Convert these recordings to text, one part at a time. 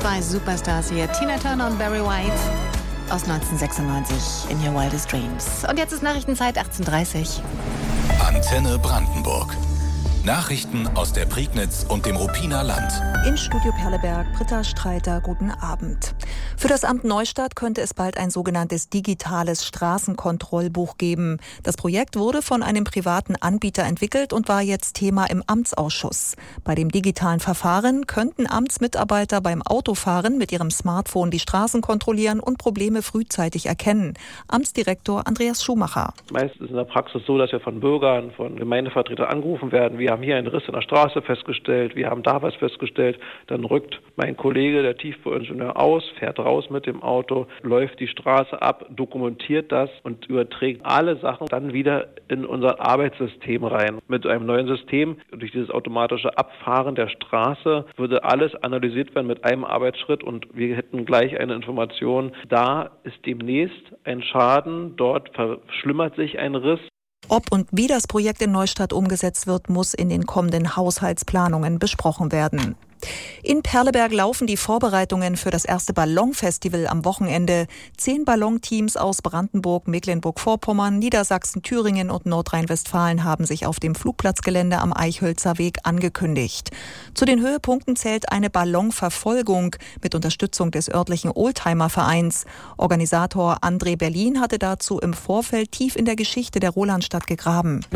Zwei Superstars hier, Tina Turner und Barry White aus 1996 in Your Wildest Dreams. Und jetzt ist Nachrichtenzeit 18:30. Antenne Brandenburg. Nachrichten aus der Prignitz und dem Ruppiner Land. In Studio Perleberg, Britta Streiter, guten Abend. Für das Amt Neustadt könnte es bald ein sogenanntes digitales Straßenkontrollbuch geben. Das Projekt wurde von einem privaten Anbieter entwickelt und war jetzt Thema im Amtsausschuss. Bei dem digitalen Verfahren könnten Amtsmitarbeiter beim Autofahren mit ihrem Smartphone die Straßen kontrollieren und Probleme frühzeitig erkennen. Amtsdirektor Andreas Schumacher. Meist ist es in der Praxis so, dass wir von Bürgern, von Gemeindevertretern angerufen werden. Wir haben hier einen Riss in der Straße festgestellt, wir haben da was festgestellt. Dann rückt mein Kollege, der Tiefbauingenieur, aus, fährt raus mit dem Auto, läuft die Straße ab, dokumentiert das und überträgt alle Sachen dann wieder in unser Arbeitssystem rein. Mit einem neuen System, durch dieses automatische Abfahren der Straße, würde alles analysiert werden mit einem Arbeitsschritt und wir hätten gleich eine Information. Da ist demnächst ein Schaden, dort verschlimmert sich ein Riss. Ob und wie das Projekt in Neustadt umgesetzt wird, muss in den kommenden Haushaltsplanungen besprochen werden. In Perleberg laufen die Vorbereitungen für das erste Ballonfestival am Wochenende. 10 Ballonteams aus Brandenburg, Mecklenburg-Vorpommern, Niedersachsen, Thüringen und Nordrhein-Westfalen haben sich auf dem Flugplatzgelände am Eichhölzer Weg angekündigt. Zu den Höhepunkten zählt eine Ballonverfolgung mit Unterstützung des örtlichen Oldtimer-Vereins. Organisator André Berlin hatte dazu im Vorfeld tief in der Geschichte der Rolandstadt gegraben.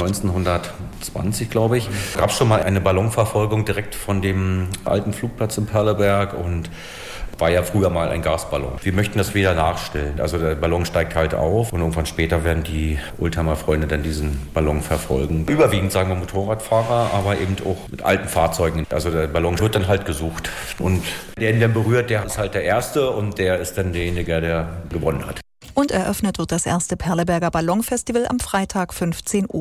1920, glaube ich, gab es schon mal eine Ballonverfolgung direkt von dem alten Flugplatz in Perleberg und war ja früher mal ein Gasballon. Wir möchten das wieder nachstellen. Also der Ballon steigt halt auf und irgendwann später werden die Oldtimer-Freunde dann diesen Ballon verfolgen. Überwiegend sagen wir Motorradfahrer, aber eben auch mit alten Fahrzeugen. Also der Ballon wird dann halt gesucht und der ihn dann berührt, der ist halt der Erste und der ist dann derjenige, der gewonnen hat. Und eröffnet wird das erste Perleberger Ballonfestival am Freitag 15 Uhr.